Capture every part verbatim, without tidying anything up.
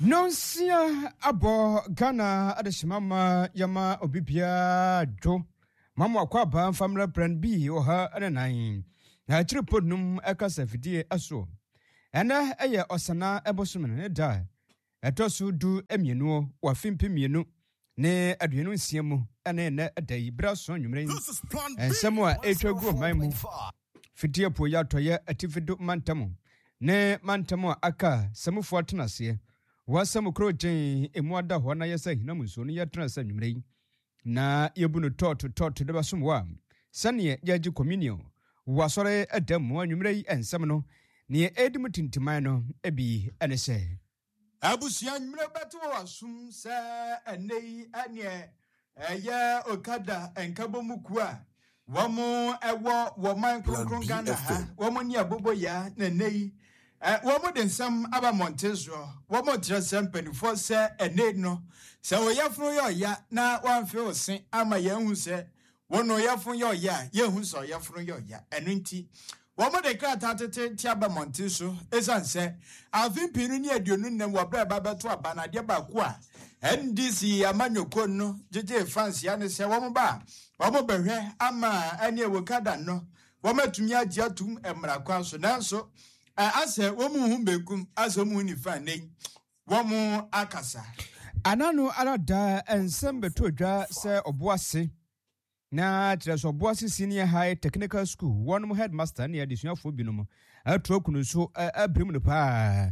Nonsia abo Ghana adeshimama yama obibia do mama kwaba family brand B oha anan na tripodnum ekasa fidie aso ena eye osana ebosomene ne da etosu du emienu wa fimpimienu ne aduenu nsiemu ene ne adai braso nwumre ensemo a etwagu manmu fidie po ya toye atifido mantamo ne mantamo aka semufo atenase wasam krojen emuada ho na yesa hinamuso no yetra sa nwumre na yebuno tot tot de basomwa sane yaji communion wasore adam anwumre ensem no ne edim tintiman no ebi enese abusia nwumre beto wasum sa enei ane eye okada enkabomuku a womo ewo wo man kronkron Ghana ha womo ni abobo ya na nei Eh, womo den sam aba Montezo, womo dressem penifo se ene no. Se oyafun yo ya na wanfe osin ama ye hu se wono yafun yo ya, ye hu so yafun yo ya. Enu nti womo de krata tete ti aba Montezo, esan se avin pinu ni aduonu nem wo bra ba beto aba na de ba ku a. N D C amanyoko no, jeje fans ya ne se womo ba. Womo behwe ama ene ewokada no. Womo tumi agye atum emra kwa so nanso ase womu humbekum ase mu ni fane womu akasa anano alada ensembe todwa se oboase na treso oboase senior high technical school one mo headmaster na adisuafo binom atrokunu so abrim no pa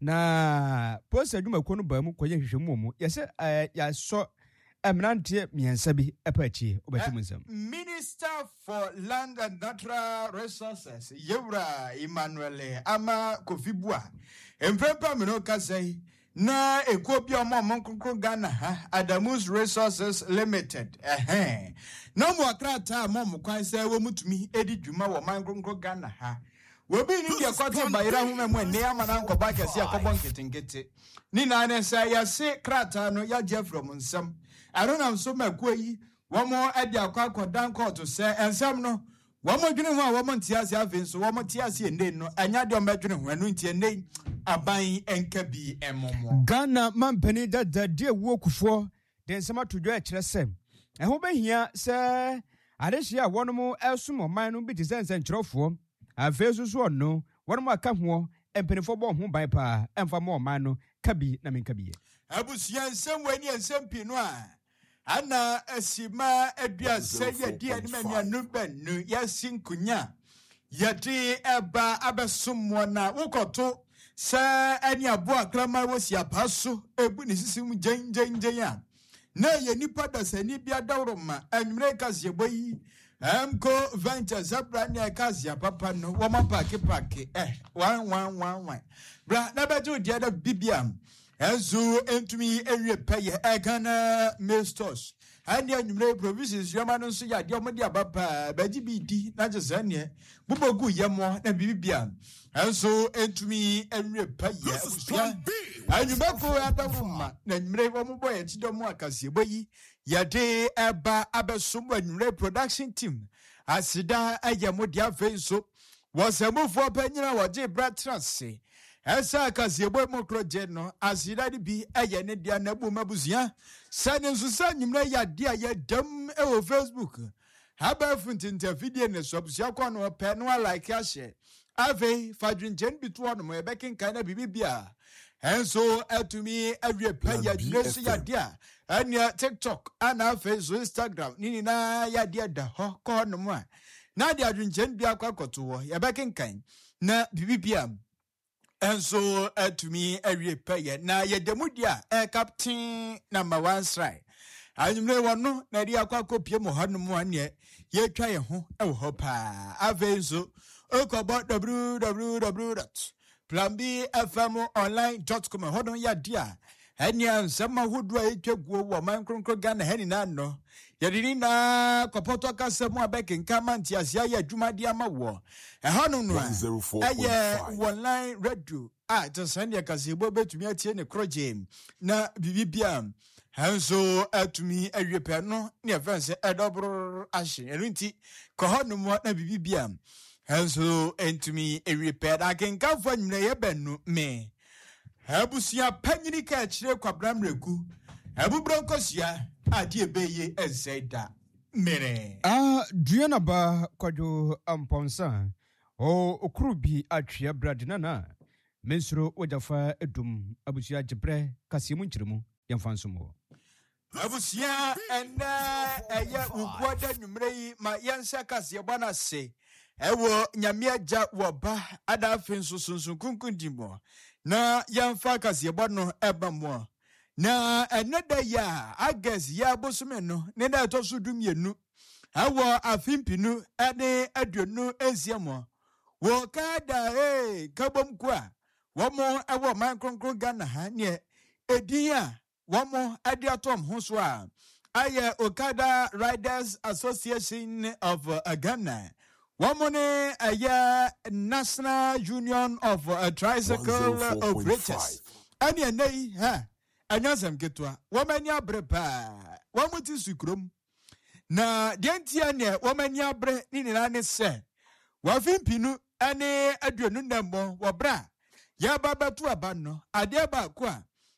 na post adwumako no ba mu koye hwehwemu mu yese ya so Eminante miensabi epachi obetimunsam. Minister for Land and Natural Resources Yewra Emmanuel Ama Kofibua empepa minoka say na ekopia omo monkonkro Ghana ha Adamus Resources Limited eh no mo akrata mo kwan say wo mutumi edi dwuma wo monkonkro Ghana ha wobi ni dia kwate bayira hu memu ne amana nkoba kese akobọ nketenkete ni na ne say ya se krata no ya je from nsam arona so makuyi womo edi akwa dan court say ensam no womo dwene hu a womo ntiase afen so womo tiase ende no anya de omedwene hu anu ntie ende aban enka bi emomo Ghana mampani da da de wo kufo den sama todwa akire sem eho behia se adehia wonom esumo man no bi tisense nkyerofo afesu so no wonom aka ho empenifo bo ho ban pa emfa mo man no kabi na menkabiye abusia nsem wani nsem pi no a ana asima adua seye dia ni mania no benu yasinkunya yadi eba abesommo na wokoto sa ani abo akrama wosi apaso ebu ni sisim jenjenjen ya na ye nipa da sani bia dawroma anwure kase boyi Amco Venture Zabrania Kasia Papa no woman paki paki eh one one one one bra na beju dia da bibiam enzo entumi ewie paye egana mestos anya nwumre provisions yama no so ya dia omodi abapa baji bidi na jezane bubogu yemo na bibiam enzo entumi ewie paye abusua anyumako adavuma na nwumre omubo ye chidomo akasie boyi yade eba abesomo nwumre production team asida ayemodi afenso wasemufo panyina waje bratrase esa akasie boy mokroje no asida di bi eye ne dia na bu mabuzia sane nsusa nwumre yade aye dam e wo Facebook haba funtinta video ne sobsia kwa no pe no like ya share ave fadwinjen bitu no mo ebekin kan na bibibia enso atumi awie paya dwese yade a ania TikTok ana Facebook Instagram nini na yade da ho ko no mo a na de adwinjen bia kwakoto wo ebekin kan na bibibia enso atumi awie paya na yedemudia e captain number one strike anyumre wono na dia kwakopie mo hanu mo ane ye twa ye ho e wo pa avenzo okobo w w w dot plan b f m online dot com hodon ya dia enia nsema hodo a etwaguo wo man kronkro Ghana hani na no yadini na kopoto kasemu abeke nkama ntiasia ya adwumade ama wo e hanu no aye online radio a to send ya kasebo betumi atie ne krojem na bibibia hanso atumi awie no ne afanse edobro ahye enunti ko hanu mo na bibibia hanso entumi awie pe da kenka fo nwune ye benu me Abusia panyini ka chire kwabram reku. Abu bronkosia adi ebeye ezeda mere. Ah, Diana ba kwajo amponsa. O okrubi atria bradinana. Mensro ojafa edum abusia jibre kasimu nchirimu yamfansumo. Abusia ena eye ugwada numrei ma yansa kasi bana se. Ewo nyamia ja woba ada finso sunsun kunkundimo. Na yamfa kasi bano eba mo. Na eneda ya agas ya bosumeno ne na to so dumienu. Awo afimpinu ene aduonu eziamo. Wo kada eh kabom kwa. Womo ewo man kronkron Ghana ha ne ediya womo adiatom ho so a aye Okada Riders Association of uh, Ghana. Womo ne aye National Union of uh, Tricycle Operators. Ani enei ha anyasem ketwa. Womani abrepa. Womo ti sukrom. Na dientia ne womani abre ni nina ne se. Wafimpinu ane aduonu ndembo wobra. Ya baba tu abano ade ba kwa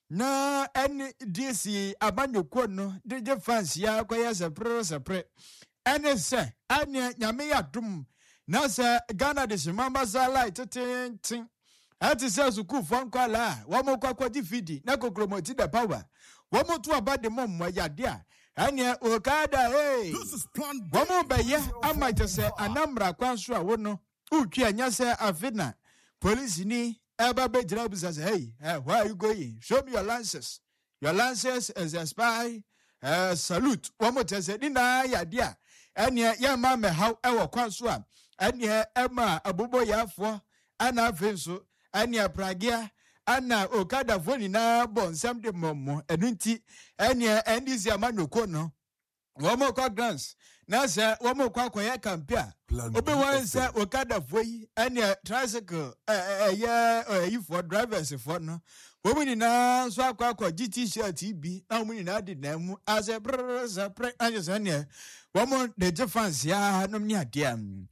na en D C abanyoko no de fans ya kwaya sepre sepre ene se ane nyame ya dum na se Ghana de mama sala tetentin ati se suku fon kwala wo mo kwakwa di fidi na kokromoti the power wo mo tu abade mo mo ya de a ane Okada hey wo mo beye amaje se anamra kwanso a wo no utwi anya se afina police ni Eba be jirabu says, hey, uh, where are you going? Show me your lances. Your lances as a spy. Uh, salute. One more time, say, Nina, ya dear. And ya, ya mama, how ever kwanswa. And ya, Emma, abubo ya fo. Ana feso. And ya pragia. Ana Okada foni na bon samde momo. Enunti. And ya, and this ya manu kono. One more kwa glance. Na sa one more kwa kwa ya kampia. Obe wan sa Okada foi and ya tricycle eh eh ya eh for drivers for no. Women na so akwa kwa G T shirt bi na women na de na mu as a brother pre anjus anya. One more the difference ya no ni ade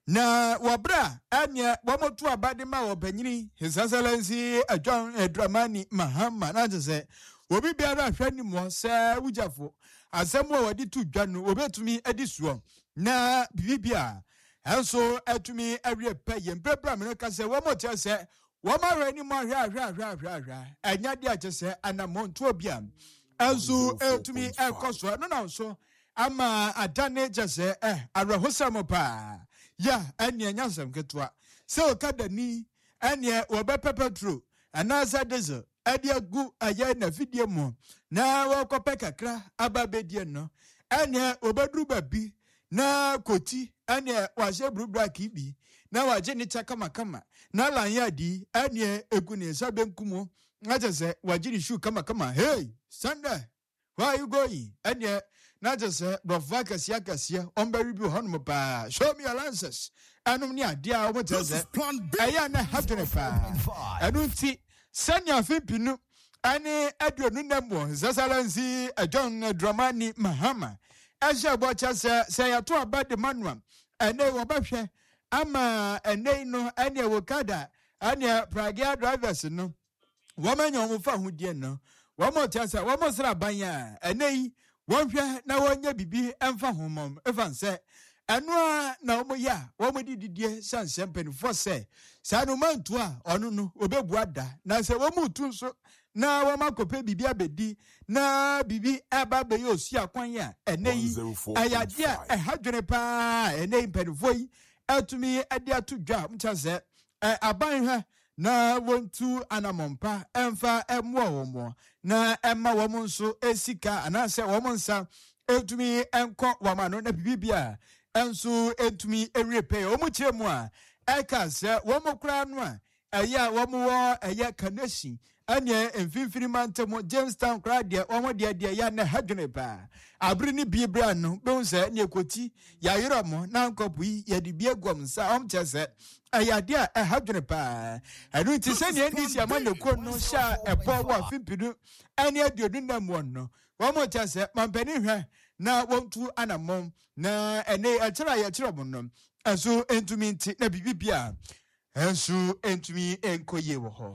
na wabra anya one more to abade ma obanyini His Excellency John Dramani Mahama na je obi biara hwa ni mo sa wujafo asem wo wadi tu dwa no obetumi adisuo na bibia enso etumi awie peye mprebra me ka se wo mo che se wo ma hwa ni mo hwa hwa hwa hwa hwa anya dia che se anamonto obia enso etumi ekoso no na so ama adane che se eh arahosam pa ya anya nyasam ketwa se Okada ni anya wo be pepetro anasa diesel adia gu aya na video mo na wakope kakra ababedie no ene obedru babi na koti ene waje brubra kibi na waje ni chakama kama na lanya di ene egune sabe nkumo na se waje ni shu kama kama hey Sunday where are you going ene na se brofaka sia kasia omberi bi honum pa show me your lances anum ni adia o mo tese aya na hatene pa anunti Sanya Fimpinu, Annie Edwin Nemo, Zazalanzi, John Dramani Mahama, Asha Watchers say a tour about the manual, and they were Basha, Ama, and they know Anya Wakada, Anya Pragia drivers, no woman on who dear no, one more chance, one more Rabaya, and they won't now one ya be and for whom, if I say. Anwa na omo ya wo mo di didie san sempen fo se sanu mantua onu no obebuada na se wo mu tu so na wo makope bibia bedi na bibi aba be yo si akwan ya eneyi ayade a ehadwene pa eneyi mpenfo yi atumi ade atudwa mcha se aban ha na wontu anamompa emfa emwo womo na emma wo mo nso esika anase wo mo nsa etumi enko wamano na bibia enso entumi erepe omu chemu a eka se wo mo kra no a eya wo mo wo eya kaneshi anya emfimfiri mantemo Jamestown kra de wo mo de de ya na hadwene ba abri ni bibra no be unse ne ekoti ya yero mo na nkopu yi ya de bie gwom sa om chese eya de a hadwene pa anu ti se ne ndisi amane ko no sha ebo wo fimpidu anya aduodu na mo no wo mo chese mampani hwe na wontu anamom na ene achira ya chira bonnom aso entumi nti na bibibia aso entumi enkoye wo ho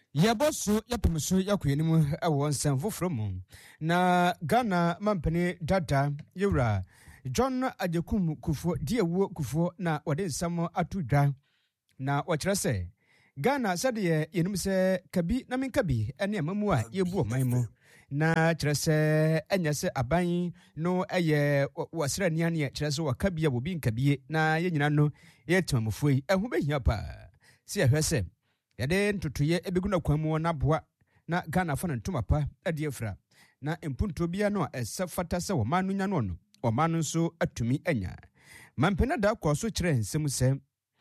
Yabosu yapumusu yakuyenimu ewo nsɛmfo from na Ghana mampani dada yura John Adekum Kufo diewo Kufo na wade nsɛm ato dwa na wɔkyerɛ sɛ Ghana sɛdeɛ yenim sɛ kabi na menkabi ɛne amamu a yebu ɔman mu na kyerɛ sɛ ɛnyɛ sɛ aban no ɛyɛ wɔsrɛ nia ne kyerɛ sɛ wɔkabia wo bi nkabie na yenyina no yɛtemamufoɔ yi ɛho behia pa sɛ yɛhwɛ sɛ yɛde ntotoyɛ ebeguna kwamu na boa na Ghana fa ntoma pa ade afra na mpunto bia no ɛsɛ fata sɛ wo manu nya no no wo manu nso atumi anya mampena da kɔ so kyerɛ nsɛm sɛ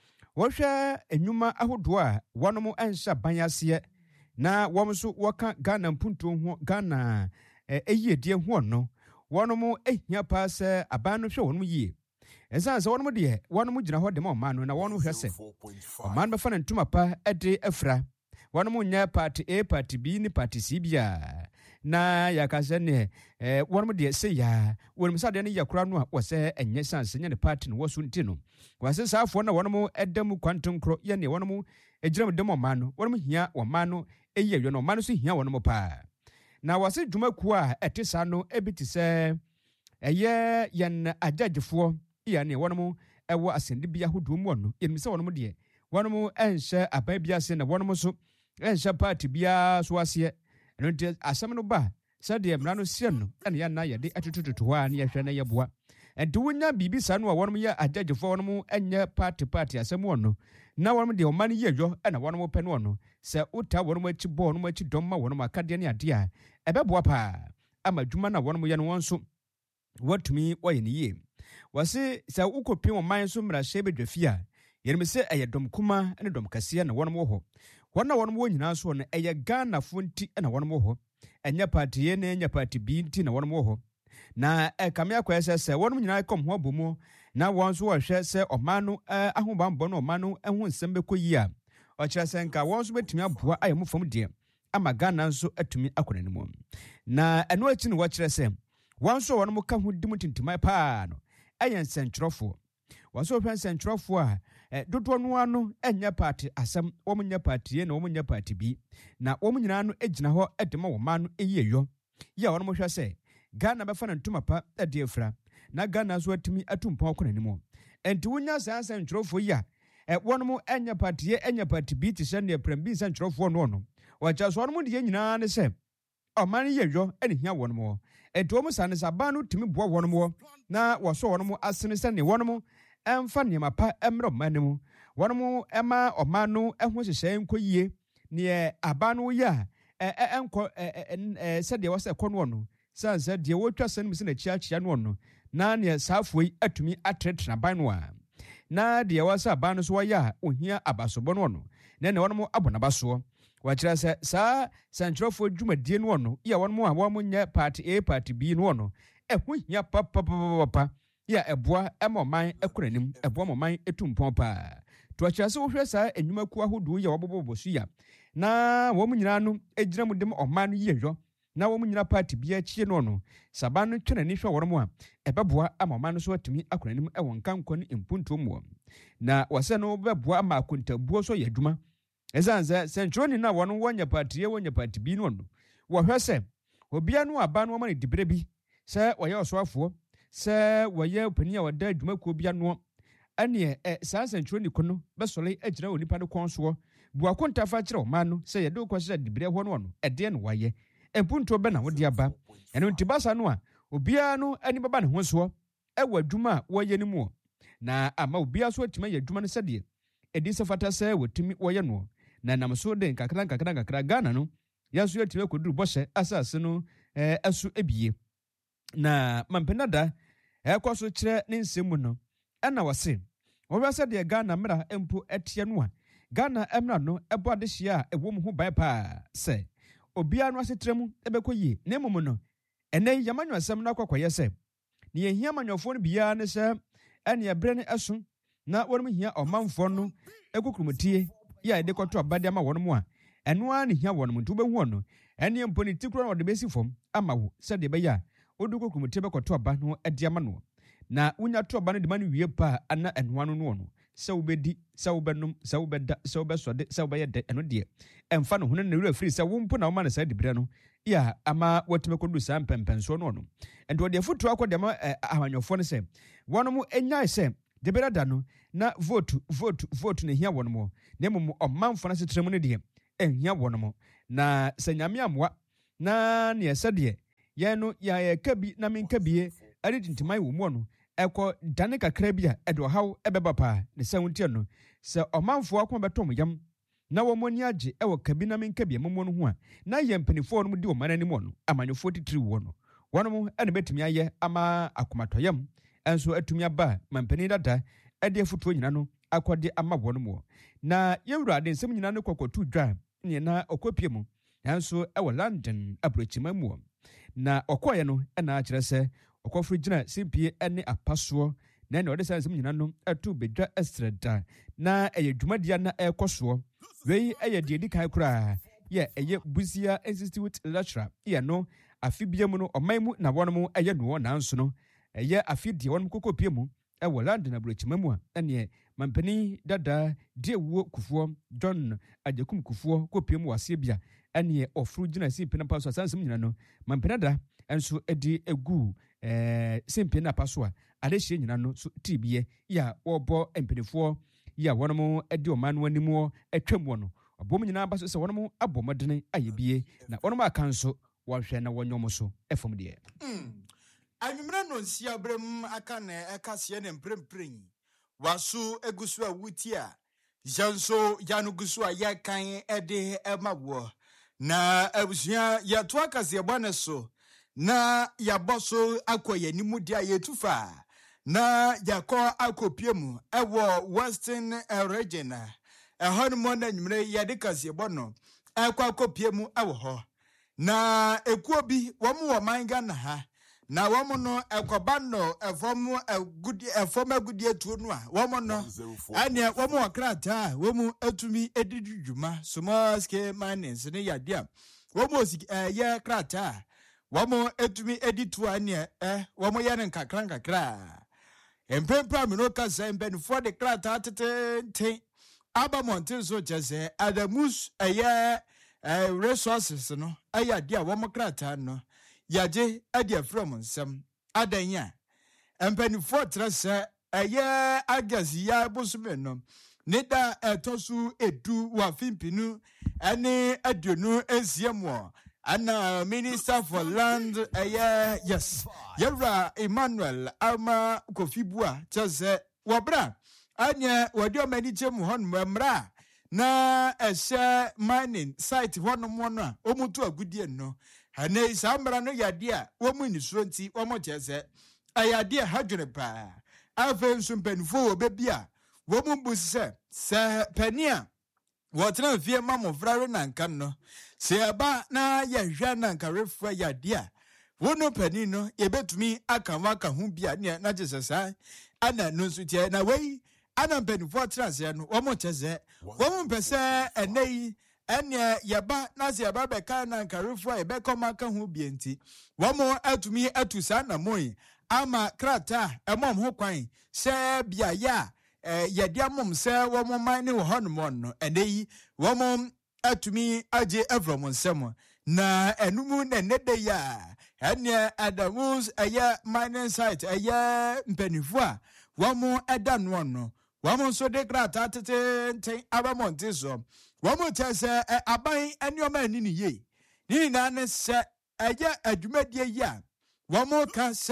wɔhwɛ enwuma ahodo a wɔnom ɛnhyɛ ban aseɛ na wɔn nso wɔka Ghana mpunto ho Ghana ɛyiedie ho no wɔnom ehia pa sɛ aban no hwɛ wɔnom yie ɛsan sɛ wɔnom deɛ wɔnom gyina hɔ de ma ɔman no na wɔnom hwɛ sɛ ɔman bɛfa ne ntoma pa ɛde afra wɔnom nyɛ party A party B ne party C bia na yakasɛ ne eh wɔnom deɛ sɛ ya wɔnom sɛ deɛ ne yakura no a wɔsɛ ɛnyɛ sanse nyɛ ne party no wɔso nti no wɔsɛ saafo na wɔnom ɛdam kwanton kro yɛ ne wɔnom ɛgyina mu dem ɔman no wɔnom hia ɔman no ɛyɛ yɛ no ɔman no so hia wɔnom pa na wɔsɛ dwumakuo a ɛte saa no ɛbiti sɛ ɛyɛ yɛn agyagefoɔ ya ne wɔnom ɛwɔ asɛnde bia hodo mu no yɛnim sɛ wɔnom deɛ wɔnom ɛnhyɛ aban bia se na wɔnom so ɛnhyɛ party bia so aseɛ ɛno nti asɛm no ba sɛdeɛ mmara no sie no ɛne yɛna yɛde atotototo hɔ a ne yɛhwɛ na yɛboa ɛnti wonya biribi saa no a wɔnom yɛ agyagyefoɔ wɔnom ɛnyɛ party party asɛm wɔ no na wɔnom deɛ ɔma no yɛ yɔ ɛna wɔnom pɛ no no sɛ wota wɔnom akyi bɔ wɔnom akyi dɔm ma wɔnom akadeɛ ne adeɛ a ɛbɛboa paa ama adwuma no a wɔnom yɛ no wɔn so wɔtumi wɔyɛ ne yie wɔse sɛ wokɔpem ɔman so mmarahyɛ bɛdwa fie a yɛnim sɛ ɛyɛ dɔm kuma ne dɔm kɛseɛ na wɔnom wɔ hɔ wɔn a wɔnom wɔ nyinaa so no ɛyɛ Ghanafoɔ nti na wɔnom wɔ hɔ ɛnyɛ party yɛ na ɛnyɛ party bi nti na wɔnom wɔ hɔ na ɛkame akɔyɛ sɛ sɛ wɔnom nyinaa kɔm ho abɔ mu na wɔn nso wɔhwɛ sɛ ɔman no ahobanbɔ no ɔman no ho nsɛm bɛkɔ yie a ɔkyerɛ sɛ nka wɔn nso bɛtumi aboa ayɛ mu fam deɛ ama Ghana nso atumi akɔ n'anim na ɛno akyi no wɔkyerɛ sɛ wɔn nso wɔnom ka ho dim tintimai paa no ɛyɛ nsɛntwerɛfoɔ wɔn nso hwɛ nsɛntwerɛfoɔ a dodoɔ no ano ɛnyɛ party asɛm wɔn nyɛ party na wɔn nyɛ party bi na wɔn nyinaa no gyina hɔ de ma wɔn man no ɛyɛ yɔ yɛ a wɔn hwɛ sɛ Ghana bɛfa ne ntoma pa ɛde afra na Ghana nso atumi atu mpɔn kɔ n'anim ɛnti wonya saa nsɛntwerɛfoɔ yi a wɔn mo ɛnyɛ party ɛnyɛ party bi te sɛ ne prɛm bi nsɛntwerɛfoɔ no no wɔkyɛ so wɔn deɛ nyinaa ne sɛ ɔman yɛ yɔ ɛne hia wɔn mo ɛnti wɔn sa ne sa ban no tumi boa wɔn mo na wɔsɔ wɔn mo asene sɛ ne wɔn mo ɛmfa nneɛma pa ɛmmerɛ ɔman no mu wɔn mo ɛma ɔman no ɛho hyehyɛ nkɔ yie neɛ aban no yɛ a ɛnkɔ sɛdeɛ wɔsɛ ɛkɔ no no sansa deɛ wɔtwa sɛ no mu sɛ n'akyiakyia no no na neɛ saafoɔ yi atumi atrɛtrɛ aban no a na deɛ wɔsɛ aban no so wɔyɛ a ohia abasobɔ no no na ne wɔn mo abɔ n'abasoɔ wɔkyerɛ sɛ saa sɛntwerɛfoɔ dwumadie no no yɛ wɔn mo a wɔn nyɛ party A party B no no ɛho hia papapapapa yɛ ɛboa ɛma ɔman ɛkɔ n'anim ɛboa ma ɔman ɛtu mpɔn paa to akyerɛ sɛ wohwɛ saa enwumakuo ahodoɔ yɛ wɔbobɔbɔ so ya na wɔn nyinaa no egyina mu dem ɔman no yɛ yɔ na wɔn nyinaa party bi akyie no no saban no twɛ n'ani hwɛ wɔn mo a ɛbɛboa ama ɔman no so atumi akɔ n'anim ɛwɔ nkankɔ ne mpuntuo mu na wɔsɛ no bɛboa ama akontabuo so yɛ adwuma ɛsan sɛ sɛntwerɛni na wɔn wɔnyɛ party yɛ wɔnyɛ party bi no no wɔhwɛ sɛ obia no aba no ɔma ne dibere bi sɛ wɔyɛ ɔsoafoɔ sɛ wɔyɛ panin a wɔda adwumakuo bia no ɛneɛ ɛ saa sɛntwerɛni ko no bɛsɔre agyina wɔ nipa no kɔn soɔ bua kontafa kyerɛ ɔman no sɛ yɛde kɔ hyɛ dibere hɔ no no ɛdeɛ no wɔayɛ mpuntuo bɛ na wɔde aba ɛno nti basa no a obiara no ani bɛba ne ho soɔ ɛwɔ adwuma a wɔyɛ no mu na ama obiara so atumi ayɛ adwuma no sɛdeɛ ɛdi sɛ fata sɛ wɔtumi wɔyɛ no na nam so de nkakra nkakra nkakra Ghana no yɛnso yɛtumi akɔduru bɔhyɛ asase no ɛso ebie na mampenada ɛkɔ so kyerɛ ne nsɛm mu no ɛna wɔse wɔhwɛ sɛdeɛ Ghana mmara mpo ɛteɛ no a Ghana mmara no ɛbɔ adehyia a ɛwɔ mu ho ban paa sɛ obiara no asetrɛ mu ɛbɛkɔ yie na mmom no ɛnɛ yamanyo asɛm no akɔkɔyɛ sɛ ne yɛhia manyɔfoɔ no biara ne sɛ ɛne ɛberɛ no ɛso na wɔnom hia ɔmanfoɔ no ɛkokurumutie yɛ a ɛde kɔtɔ abade ama wɔn mu a ɛno ara ne hia wɔn mu nti wobɛhu no ɛne mpo ne tikuro na wɔde bɛsi fam ama wo sɛdeɛ ɛbɛyɛ a wode kokurumutie bɛkɔtɔ aba no ɛde ama no na wonya to aba no de ma no wie pa ana ɛnoa no no no sɛ wobɛdi sɛ wobɛnom sɛ wobɛda sɛ wobɛsɔde sɛ wobɛyɛ dɛ ɛno deɛ ɛmfa no ho no ne wura firi sɛ wo mpo na woma no saa dibere no yɛ ama watumi kɔdu saa mpɛmpɛnsoɔ no ɔno ɛnti wɔde afotuo akɔ deɛ ma ahwanyɔfoɔ no sɛ wɔnom ɛnyae sɛ dibere da no na vote vote vote na hia wɔnom na mmom ɔmanfo no asetere mu no deɛ ɛhia wɔnom na sɛ nyame amoa na neɛ sɛdeɛ yɛn no yɛyɛka bi na menka bie ɛde tintiman wɔ mu no ɛkɔ dane kakra bi a ɛde ɔhaw ɛbɛba paa ne sɛ wontie no sɛ ɔmanfoɔ akoma bɛtɔ mo yam na wɔn ani agye ɛwɔ kabi na menka bie momo no ho a na yɛ mpanifoɔ no mu di wɔn man anim no amanyɔfoɔ titiri wɔ no wɔn ɛna bɛtumi ayɛ ama akomatɔyam ɛnso atumi aba ma mpanin dada ɛde afotuo nyina no akɔde ama wɔn mu na yɛwura ade nsɛm nyina no kɔkɔtu dwa ne na ɔkɔpie mu nanso ɛwɔ London aburokyima mu na ɔkɔɔyɛ no ɛna akyerɛ sɛ ɔkɔforo gyina simpie ne apasoɔ na ɛna ɔde saa nsɛm nyina no ɛto bedwa ɛsrɛ da na ɛyɛ dwumadeɛ na ɛrekɔ soɔ wei ɛyɛ deɛ di kan koraa yɛ ɛyɛ Busia Institute lecturer yɛ no afi bia mu no ɔman mu na wɔn mo ɛyɛ noɔ nanso no ɛyɛ afi deɛ wɔn kɔkɔ pie mu ɛwɔ London aburokyima mu a ɛneɛ mampani dada die wuo kufuo John Ajekum kufuo kɔpie mu waseɛ bia ɛneɛ ɔforo gyina simpie na pasoɔ saa nsɛm nyina no mampani dada ɛnso ɛde egu Eh, simpie na paso a adehye nyina no so tibie ya wɔbɔ mpanifoɔ ya wɔnom ɛde ɔman no anim ɛtwam wɔ no ɔbɔm nyina ba so sɛ wɔnom abɔ mɔdene ayɛ bie na wɔnom aka nso wɔhwɛ na wɔnyɔm so ɛfam deɛ anwumre no nsia brem aka na ɛka seɛ ne mprempren waso eguso a wuti a janso yanu guso a yɛkan ɛde ɛma wɔ na abusua yɛto aka seɛ bɔ ne so na yaboso akoye ni mudi ayetufa na yakọ akopie mu ewo Western uh, region ehon mo na nwumre yede kase bono akọ akopie mu ewo ho na ekuo bi wo mo wo manga na ha na wo mo no ekoba no efom agudi efom agudi etuo no a wo mo no ane wo mo krata wo mu atumi edidudwuma small scale mining ne yade a wo mo ye krata Wamo etumi editu ane eh wamo yane nkakra nkakra empempra mino kasa embenfo de krata tete aba montin so chese adamus eye eh resources no aya dia wamo krata no yaje adia from nsem adanya empenfo trese eye agasi ya bosume no nida etosu edu wa fimpinu ene aduonu ensiemo Anna Minister for Land, uh, yeah, yes, Yera Emmanuel Alma Kofibua, Chase Wabra, Anya, Wadio Medicham Hon Mamra, na a share mining site one on one, Omutu a good year no, and a Sambra no yadia, woman is twenty, or more chase, a yadia hadrepa, I've some pen for babia, woman bus, sir, Penia. What no fear mamma Fraran and Cano. Se aba na ya hwana nka refua ya dia wono pani no ye betumi aka waka hu bia ne na jesesa ana no so tie na wei ana pani for trans no wo mo cheze wo mo pese enei ene ye ba na se aba be ka na nka refua ye be koma ka hu bia nti wo mo atumi atusa na moi ama krata emom ho kwan se bia ya eh ye dia mom se wo mo man ne wo hono no enei wo mo atumi aje evrom nsem na enumu na nede ya ene adamus aya mining site aya mpanifo a womo eda no no womo so de krata tete abamonte so womo chese aban enioma ani ni ye ni na ne se aya adwumadie ya womo ka se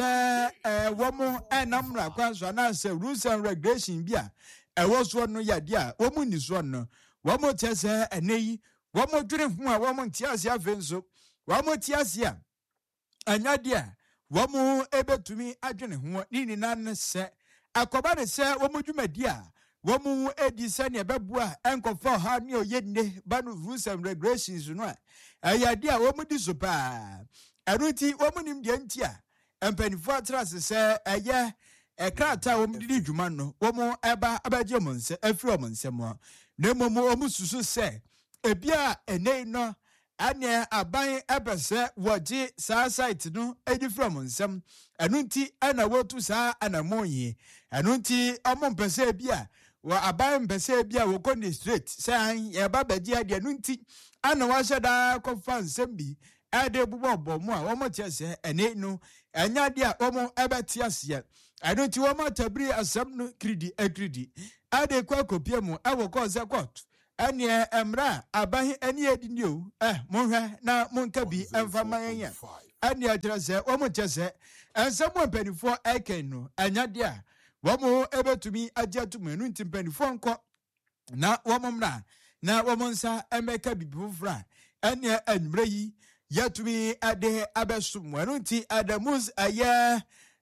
womo enamra kwanso na se rules and regulation bia ewo so no ya dia womo ni so no Wamo chese enei wamo dwene hu a wamo ntiase afenso wamo tiase a anyadia wamo ebetumi adwene hu ni ni nan se akoba ne se wamo dwumadi a wamo edi se ne bebua enkofa ha ne oyenne banu rules and regulations no a ayade a wamo di so pa anuti wamo nim de nti a empanifo atrase se eye ekrata wamo di dwuma no wamo eba abaje mo nse afiri o mo nsemo Nemomo omususu se ebia enei no ane aban ebese woji sa site no edi from nsem enunti ana wotu sa anamonyi enunti omompese ebia wa aban bese bia wo ko ni straight say ye ba baji ade no nti ana wa sheda ko fansem bi ade bubo bomo a wo mo tie se ene no enya de a wo mo ebeti ase ado ti wo mo tabiri asam no kridi akridi ade kwa kopie mu awo ko se court ene emra aban ene edi ni o eh monhwe na monka bi emfa manyanya ene akyere se wo mo tie se ensam mpanifo eken no enya de a Wamo ebetumi ajiatuma enu ntimpanifo nko na wamo mra na wamo nsa emeka bibufra ene enmre yi yatumi ade abesum enu nti adamus aye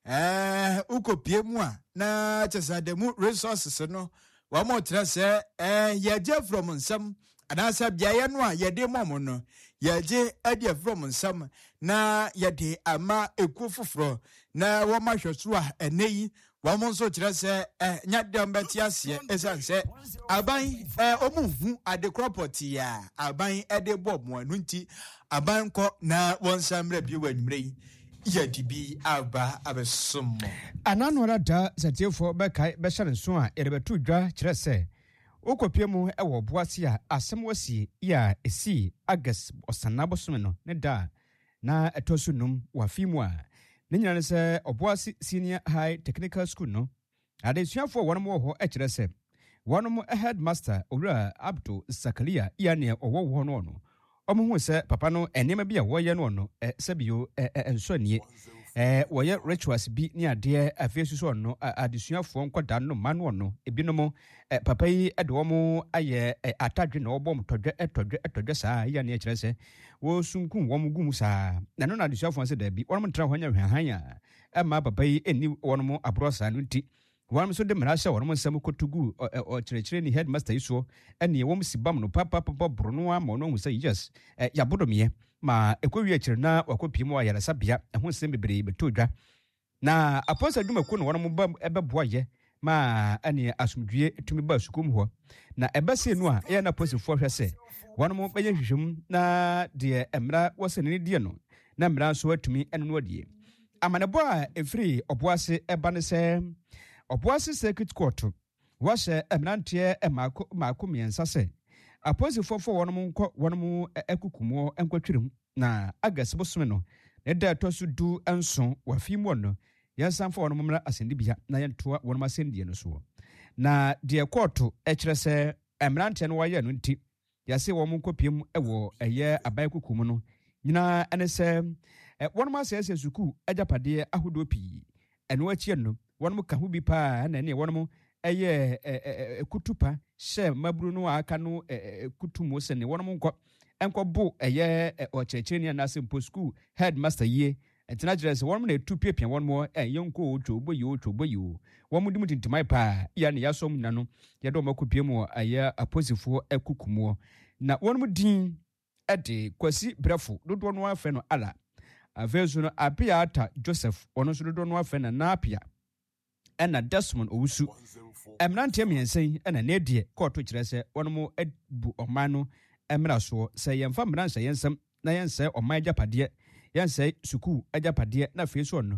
eh ukopie mu a na chesademu resources no wamo trese eh yeje from nsam anasa biaye no a yede mom no yeje ade from nsam na yede ama eku foforo na wama hweso a eneyi Wamonso chirase eh nyadde mbeti ase esanse aban eh omuhu ade cropoti ya aban ede bob mo anu nti aban ko na wonsamre bi wanmre yadibi aba abesom ananora da satiefo bekai be hyare nso a erebetu dwa chirase okopie mu ewo boase a asem wasi ya esi agas osanabosome no ne da na etosunum wafimu a Ninyana se Obuasi Senior High Technical School no. Ade suafo wonom wo ho e kire se. Wonom headmaster Owura Abdul Zakaria iane owo wo no no. Omo hu se papa no enema bi a wo ye no no e sebio e enso nie. Eh wo ye rituals bi ni ade afesu so no adesuafo nkoda no ma no no ebinom papa yi ede wo mo aye atadwe na obom todwe etodwe etodwe saa iane e kire se wo sunkun wo mugum saa na no na adesuafo se da bi wonom tra hwanya hwanya ema papa yi eni wonom abrosa no nti wonom so de mrasha wonom nsam kotugu o kirekire ni headmaster iso ene wo msibam no papa papa brono ama no hu se yes yabodomie ma ekwowie kire na wakopiemu ayara sabia eho nsem bebre betodwa na aposa dumaku no wonom ba ebeboaye ma ene asumdwie tumi ba sukum ho na ebese no a ye na posifo hwese wonom beye hwehwem na de emra wosene die no na mra so atumi eno no die amanebo a efri oboase eba ne se oboase circuit court wase emrantie emako mako miensa se aposifo fo wonom nko wonom ekukumo enkwatwirem na agas bosome no ne da tosu du enso wafimu no yansanfo wonom mra asendibia na yentoa wonom asendie no so na de court e kire se emrantie no waye no nti yase wo mo kopiem ewo eye abai kukumu no nyina ene se wonom asese suku ajapade ahodo pi eno achie no wonom ka ho bi pa na ne wonom eye kutupa she mabru no aka no kutumo se ne wonom nko enko bo eye ochecheni na simple school headmaster ye entina jere se wonom na etu piepia wonom enyenko otwo boyi otwo boyi wonom dimu tintimai pa ya ne yasom na no ye do makopiemu eye aposifo ekukumo na wonom din ede kwasi brefo dodo no afa no ala avezu no apia ata Joseph ono so dodo no afa na napia ena Desmond owusu emrante miensen ena nedie koto kirese wonom ebu omano emra so se yemfa mransa yensem na yense oman japade yense suku ajapade na feso no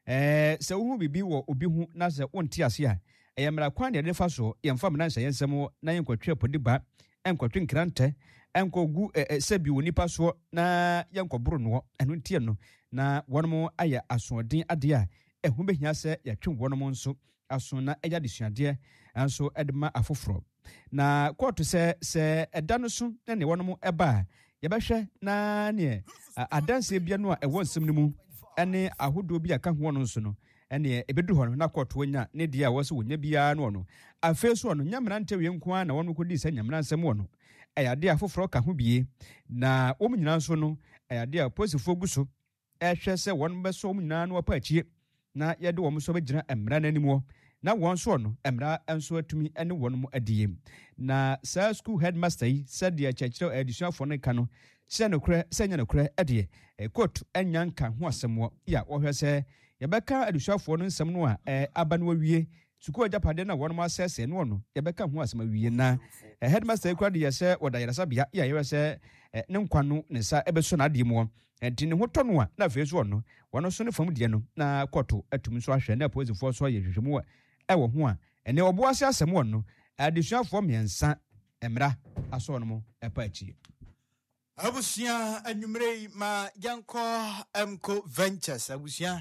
eh se wo bibi wo obi hu na se wonti ase a eyemra kwan de defa so yemfa mransa yensem na yenkotwe podiba enkotwe nkrante enkogu sebi wonipa so na yenkoburu no eno ntie no na wonom aya asodin ade a ehu behia se yatwe wonom nso aso na eja desuade anso edema afoforo na court se se eda no so na ne wonom eba yebehwe na ne adanse bia no a ewo nsem no mu ene ahodo bi aka ho no nso no ene ebedu ho na court wonya ne dia wo so wonya bia no no afeso no nyamra ntewe nko na wonom kodi se nyamra nsem wo no ayade afoforo ka ho bie na wo nyina nso no ayade a posifo guso ehwe se wonom beso wo nyina no apa achie na yede wo so begina emra nanimo na won so no emra enso atumi ene wonom adiem na sa school headmaster yi said ya chechiro edition for no kano se no kre se nya no kre ede court enya nka ho asemo ya wo hwe se yebeka edition for no nsem no a aba no awie suku ajapade na wonom asese no no yebeka ho asema wie na headmaster yi kwade yese woda yerasa bia ya yese ne nkwano ne sa ebeso na adiem enti ne hoto no a na feso no wono so ne fam die no na court atumi so ahwe na posifo so ye hwehwemu e wo ho a ene oboase asem no additional miɛnsa emra aso no mo epa achi abusia anwumrei ma yanko emco ventures abusia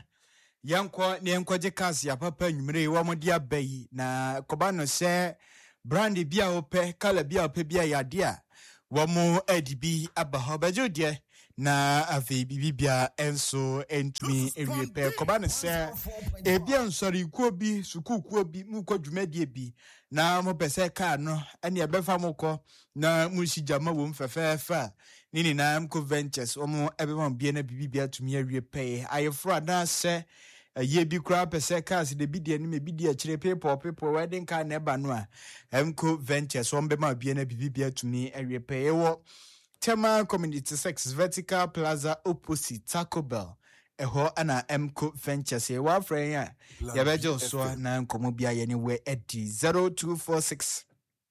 yanko ne yanko je cars ya papa anwumrei wo mo dia bayi na koba no se brand bia ope kala bia ope bia yade a wo mo edibi abaho bajo de na ave bibia enso entumi ewipe koba no se ebia nsori kuo bi suku kuo bi mu ko dwumadie bi na mo pese car no ene ebefa moko na mu shijama wo mfefefa nini na Emco Ventures omo ebema bia na bibia tumi awipe ayefro na se ye bi kra pese cars de bidie ni me bidie kire people people wedding car na eba no a Emco Ventures ombema bia na bibia tumi awipe ewo Tema Community six Vertical Plaza opposite Taco Bell. Eho ana Emco Ventures. E wa friend ya. Ya bejo so na nkomo bia ye ni we edi zero two four six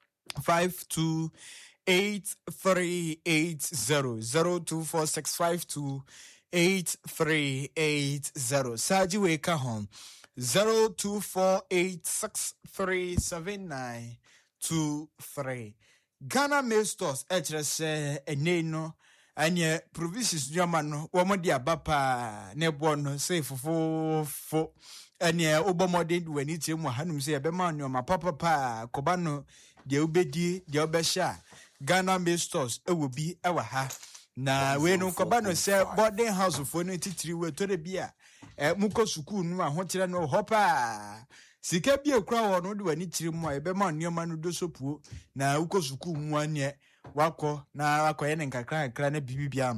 five two eight three eight zero zero two four six five two eight three eight zero. Saji we ka home zero two four eight six three seven nine two three. Ghana Mail Stores echrese eneno anye provisions nyamano womodi abapa ne bono say fofo fo anye obomode duani tiemu hanum say ebema nyoma papa pa kobano de obedi de obesha Ghana Mail Stores ewobi ewa ha na we no kobano say boarding house fo no titiri we to de bia e muko sukuu nu ahokyere no hopa sika bi ekura wo no de wani tiri mu a ebe ma nneoma no do sopuo na ukosuku mu anye wako na akoye ne nkakra nkra na bibibia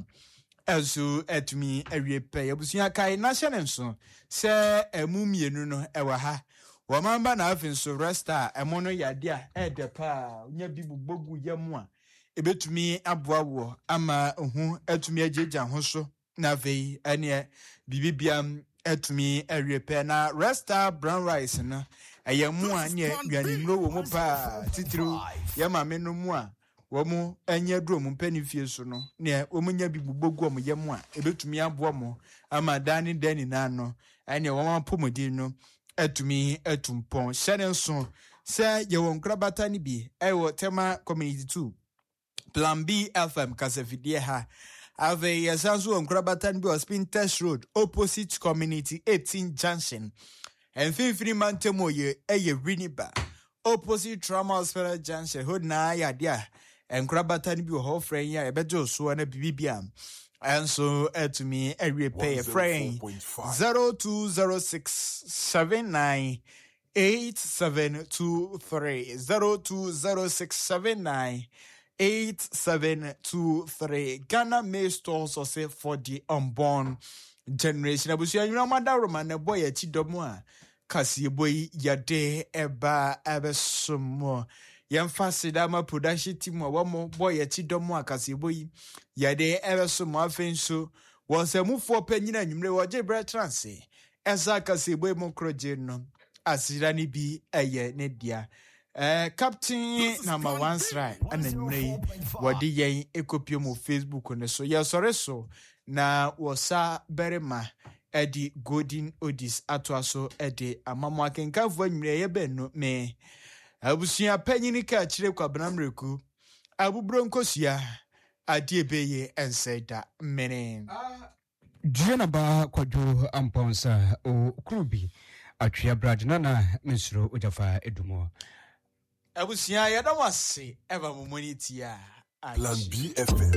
enso etumi awipe abusuya kai na hye ne nso se emu mienu no ewa ha wo mamba na afi nso resta emo no yade a ede pa nya bibu bogu yemu a ebetumi aboa wo ama hu etumi ajeja ho so na vei ane bibibia etumi awipe na resta brown rice no ayemu a ne gwanimro wo mu pa titru yama me no mu a wo mu anya duro mu panifie so no ne wo mu nya bi bubogu om yemu a ebetumi aboa mo ama dani dani na no ane wo ma pomodi no etumi etumpon hyene nso se ye won krabata ni bi ewo tema community two plan B F M kasafidie ha Ave yasanzu onkrabatan bi ospin test road opposite community eighteen junction and finfini mantemo ye eye winiba opposite trauma hospital junction ho na ya dia enkrabatan bi ho friend ya ebejo so na bibibia and so etumi every pay friend zero two zero six seven nine eight seven two three zero two zero six seven nine eight seven two three. Ghana Mail Stores or say for the unborn generation. Abusia you know madam na boy ya chidomo a kasi boy yade eba abesomo. Yemfasi dama production team wa mo boy ya chidomo a kasi boy yade abesomo afenso. Wonse mufo penyina nwumre woje bra transe. Esa kasi boy mo kroje no. Asirani bi eye ne dia. Uh, Captain number one strike and then me what the yen ekopio mo Facebook on so ya sorry so na wasa berema edi golden odis atwaso edi amamo akenka vo nwure ye be no me abusia panyini ka kire kwa bramreku abubro nkosia ade ebeye enseda mene Diana ba kwadwo amponsa o krubi atwea bradna na mensuro ojafa edumo Abusia ya da wase eva momoni tia Plan B F M